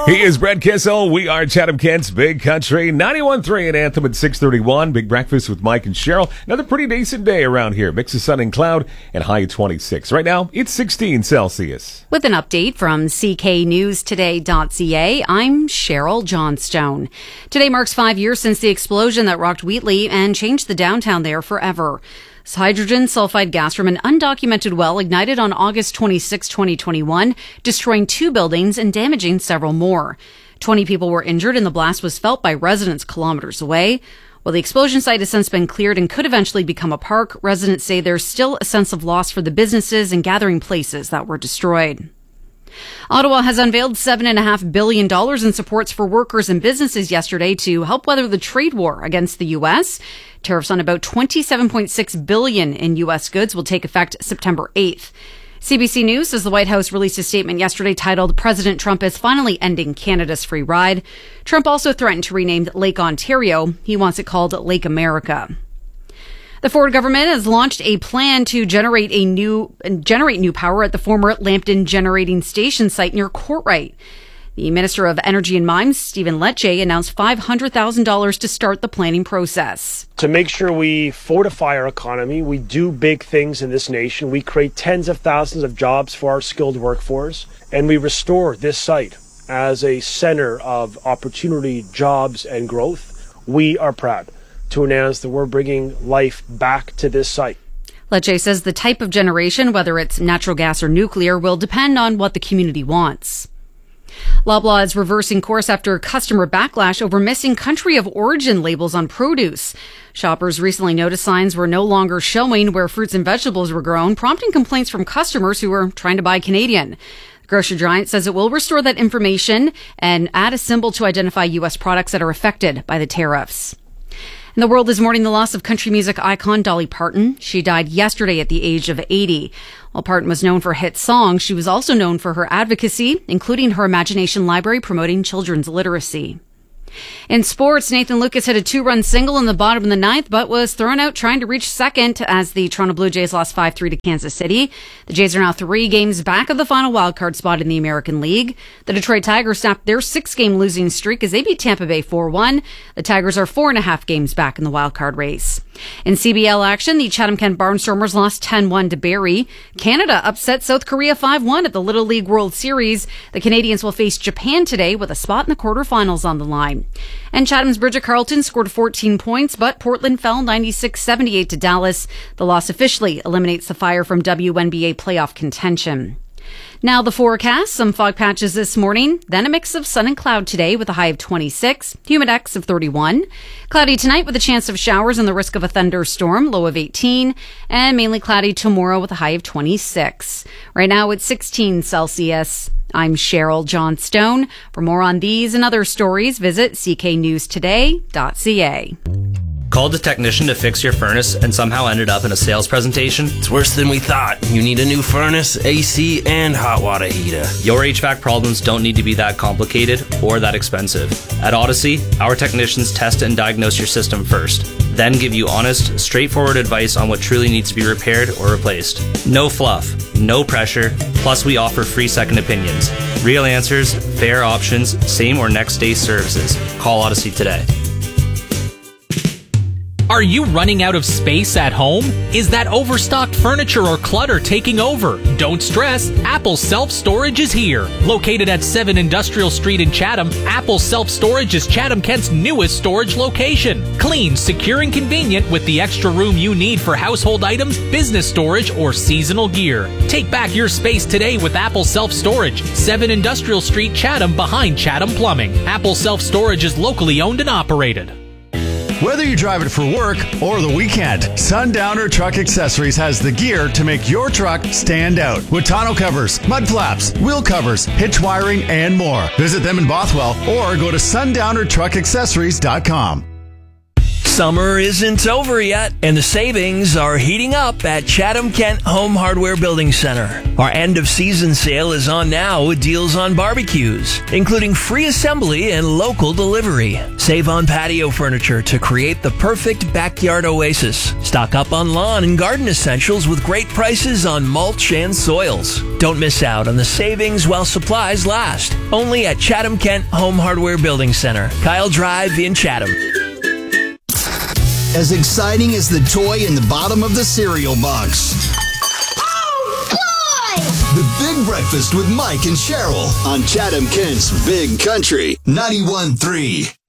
He is Brett Kissel. We are Chatham-Kent's Big Country 91.3 at Anthem at 6:31. Big breakfast with Mike and Cheryl. Another pretty decent day around here. Mix of sun and cloud and high 26. Right now, it's 16 Celsius. With an update from cknewstoday.ca, I'm Cheryl Johnstone. Today marks 5 years since the explosion that rocked Wheatley and changed the downtown there forever. Hydrogen sulfide gas from an undocumented well ignited on August 26, 2021, destroying 2 buildings and damaging several more. 20 people were injured and the blast was felt by residents kilometers away. While the explosion site has since been cleared and could eventually become a park, residents say there's still a sense of loss for the businesses and gathering places that were destroyed. Ottawa has unveiled $7.5 billion in supports for workers and businesses yesterday to help weather the trade war against the U.S. Tariffs on about $27.6 billion in U.S. goods will take effect September 8th. CBC News says the White House released a statement yesterday titled, "President Trump is finally ending Canada's free ride." Trump also threatened to rename Lake Ontario. He wants it called Lake America. The Ford government has launched a plan to generate new power at the former Lambton Generating Station site near Courtright. The Minister of Energy and Mines, Stephen Lecce, announced $500,000 to start the planning process. To make sure we fortify our economy, we do big things in this nation. We create tens of thousands of jobs for our skilled workforce, and we restore this site as a center of opportunity, jobs, and growth. We are proud to announce that we're bringing life back to this site. Lecce says the type of generation, whether it's natural gas or nuclear, will depend on what the community wants. Loblaw is reversing course after customer backlash over missing country of origin labels on produce. Shoppers recently noticed signs were no longer showing where fruits and vegetables were grown, prompting complaints from customers who were trying to buy Canadian. The grocery giant says it will restore that information and add a symbol to identify U.S. products that are affected by the tariffs. And the world is mourning the loss of country music icon Dolly Parton. She died yesterday at the age of 80. While Parton was known for hit songs, she was also known for her advocacy, including her Imagination Library promoting children's literacy. In sports, Nathan Lucas hit a 2-run single in the bottom of the ninth, but was thrown out trying to reach second as the Toronto Blue Jays lost 5-3 to Kansas City. The Jays are now 3 games back of the final wildcard spot in the American League. The Detroit Tigers snapped their 6-game losing streak as they beat Tampa Bay 4-1. The Tigers are 4.5 games back in the wildcard race. In CBL action, the Chatham-Kent Barnstormers lost 10-1 to Barrie. Canada upset South Korea 5-1 at the Little League World Series. The Canadians will face Japan today with a spot in the quarterfinals on the line. And Chatham's Bridget Carleton scored 14 points, but Portland fell 96-78 to Dallas. The loss officially eliminates the Fire from WNBA playoff contention. Now the forecast, some fog patches this morning, then a mix of sun and cloud today with a high of 26, humidex of 31. Cloudy tonight with a chance of showers and the risk of a thunderstorm, low of 18, and mainly cloudy tomorrow with a high of 26. Right now it's 16 Celsius. I'm Cheryl Johnstone. For more on these and other stories, visit cknewstoday.ca. Called a technician to fix your furnace and somehow ended up in a sales presentation? It's worse than we thought. You need a new furnace, AC, and hot water heater. Your HVAC problems don't need to be that complicated or that expensive. At Odyssey, our technicians test and diagnose your system first, then give you honest, straightforward advice on what truly needs to be repaired or replaced. No fluff, no pressure, plus we offer free second opinions. Real answers, fair options, same or next day services. Call Odyssey today. Are you running out of space at home? Is that overstocked furniture or clutter taking over? Don't stress, Apple Self Storage is here. Located at 7 Industrial Street in Chatham, Apple Self Storage is Chatham-Kent's newest storage location. Clean, secure, and convenient with the extra room you need for household items, business storage, or seasonal gear. Take back your space today with Apple Self Storage, 7 Industrial Street, Chatham, behind Chatham Plumbing. Apple Self Storage is locally owned and operated. Whether you drive it for work or the weekend, Sundowner Truck Accessories has the gear to make your truck stand out. With tonneau covers, mud flaps, wheel covers, hitch wiring, and more. Visit them in Bothwell or go to sundownertruckaccessories.com. Summer isn't over yet, and the savings are heating up at Chatham Kent Home Hardware Building Center. Our end-of-season sale is on now with deals on barbecues, including free assembly and local delivery. Save on patio furniture to create the perfect backyard oasis. Stock up on lawn and garden essentials with great prices on mulch and soils. Don't miss out on the savings while supplies last. Only at Chatham Kent Home Hardware Building Center, Kyle Drive in Chatham. As exciting as the toy in the bottom of the cereal box. Oh, boy! The Big Breakfast with Mike and Cheryl on Chatham Kent's Big Country 91.3.